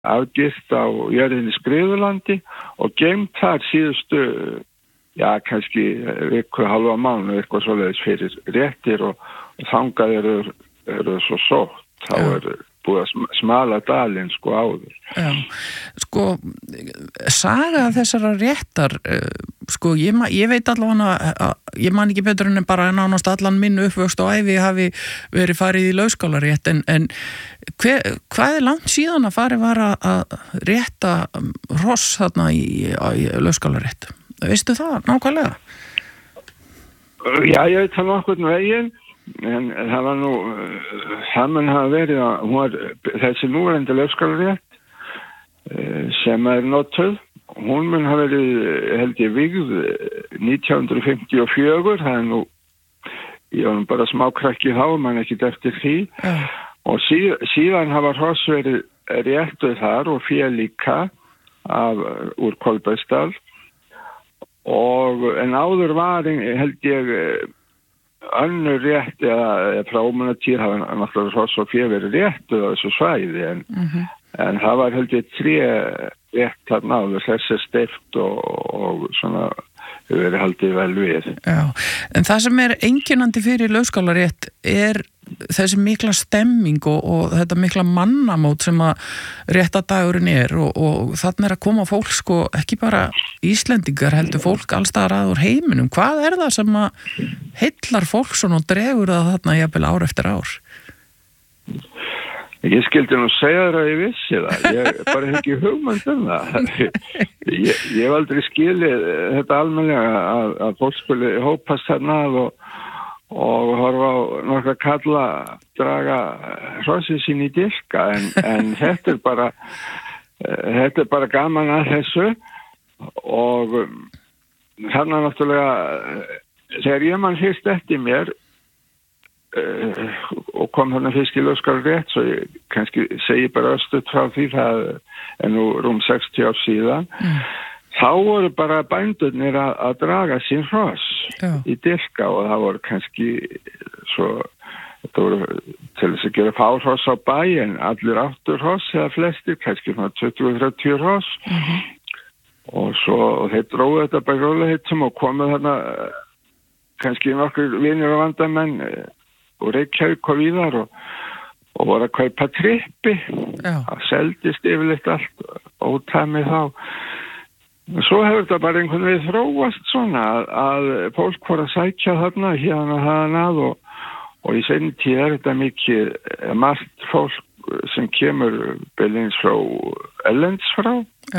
afgift á jörðinni Skriðulandi og geymt þar síðustu, kannski viku, halva mánuð, eitthvað svoleiðis fyrir réttir og þangað eru svo sótt. Þá búið að smala dalinn áður. Já, saga þessara réttar, ég veit allavega ég man ekki betur en bara nánast allan minn uppvöxt og ævi hafi verið farið í lauskálarétt, en hvað langt síðan að farið var að rétta hross þarna í lauskálarétt? Veistu það nákvæmlega? Já, ég veit það nokkurn veginn. En það var það mun hafa verið þessi núverandi lauskálarétt sem notuð, hún mun hafa verið, held ég, vígð 1954, það ég var bara smákrakki þá, man ekki eftir því, og síðan hafa hross verið réttuð þar og fél líka úr Kolbeinsdal, en áður var, held ég, önnur rétt eða frá ómunatíð hafa náttúrulega hross og fé verið réttuð á þessu svæði en það var held ég 3 rétt þarna áður, þessi steypt og svona hefur verið haldið vel við. Já, en það sem einkennandi fyrir lauskálarétt þessi mikla stemming og þetta mikla mannamót sem að réttadagurinn og þarna að koma fólk ekki bara Íslendingar, heldur fólk allstaðar að úr heiminum. Hvað það sem að heillar fólk svona og dregur það þarna jafnvel ár eftir ár? Ég skildi nú segja þér að ég vissi það. Ég bara hef ekki hugmynd það. Ég hef aldrei skilið þetta almennilega að fólk skuli hópast þarna og horfa á nokkra kalla draga hrossið sín í dilka en þetta er bara gaman að þessu og þarna náttúrulega þegar ég mann fyrst eftir mér og kom þarna fyrst í lauskálarétt, svo ég kannski segi bara östuð frá því, það nú rúm 60 ár síðan, þá voru bara bændurnir að draga sín hross í dilka og það voru kannski þetta voru til þess að gera fárhross á bæinn, allir 8 hross eða flestir, kannski 20-30 hross og þeir dróðu þetta bara rólegheitum og komu þarna kannski nokkur vinir og vandamenn og Reykjavík og víðar og voru að kaupa trippi, það seldist yfirleitt allt ótæmið þá. Svo hefur þetta bara einhvern veginn þróast svona að fólk voru að sækja þarna hérna og þaðan og í seinni tíð þetta mikið margt fólk sem kemur beinlínis frá erlends frá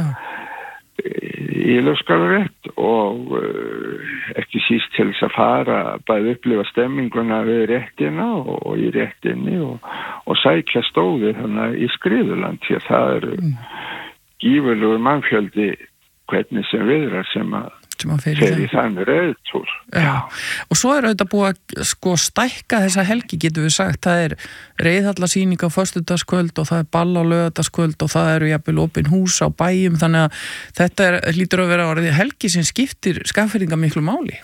í lauskálarétt og ekki síst til þess að fara bæði upplifa stemminguna við réttina og í réttinni og sækja stóðið þannig í Skriðuland því að það gífurlegur mannfjöldi hvernig sem viðrar sem að fer í þannig reiðtúr. Já, og svo auðvitað búið að stækka þessa helgi, getum við sagt, það reiðhallasýning á föstudagskvöld og það ball á laugardagskvöld og það eru jafnvel opin hús á bæjum, þannig að þetta hlýtur að vera orðið helgi sem skiptir Skagfirðinga miklu máli.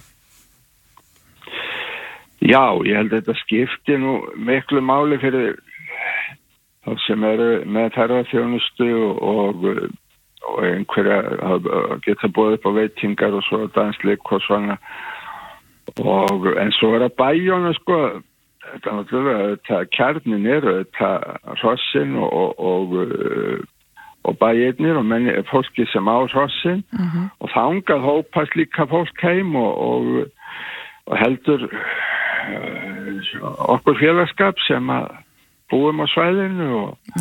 Já, ég held að þetta skiptir nú miklu máli fyrir þá sem eru með ferðaþjónustu og einhverja geta búið upp á veitingar og svo dansleik og svona en svo að bæjónu þetta náttúrulega kjarnin þetta hrossin og bæirnir og fólki sem á hrossin og þangað hópast líka fólk heim og heldur okkur félagskap sem að búum á svæðinu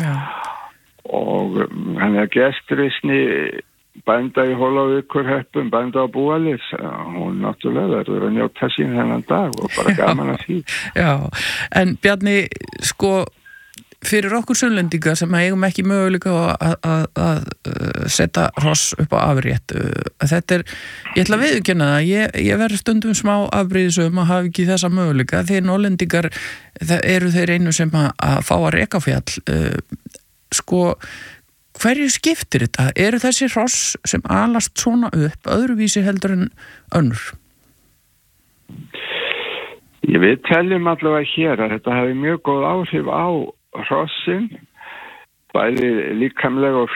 og hann gesturisni bænda í Hólavíkurhöppum, bænda á Búalis, hún náttúrulega verður að njóta sín þennan dag og bara gaman að því. Já, en Bjarni, fyrir okkur sunnlendinga sem eigum ekki möguleika að setja hross upp á afrétt, þetta ég ætla að viðurkenna það, ég verður stundum smá afbrýðisum að hafa ekki þessa möguleika, þeir norðlendingar eru þeir einu sem að fá að reka á fjall, hverju skiptir þetta? Eru þessi hross sem alast svona upp öðruvísi heldur en önnur? Við teljum allavega hér að þetta hefði mjög góð áhrif á hrossin bæði líkamlega og